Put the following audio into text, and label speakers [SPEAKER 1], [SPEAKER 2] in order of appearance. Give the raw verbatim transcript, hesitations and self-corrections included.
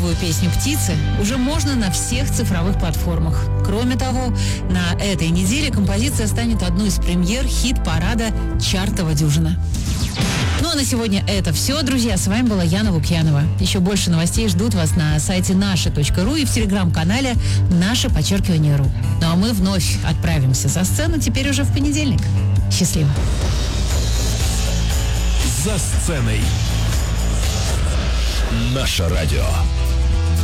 [SPEAKER 1] новую песню «Птицы» уже можно на всех цифровых платформах. Кроме того, на этой неделе композиция станет одной из премьер хит-парада «Чартова дюжина». Ну а на сегодня это все, друзья. С вами была Яна Лукьянова. Еще больше новостей ждут вас на сайте наше точка ру и в телеграм-канале «Наше подчеркивание ру». Ну а мы вновь отправимся за сцену теперь уже в понедельник. Счастливо.
[SPEAKER 2] За сценой. Наше радио.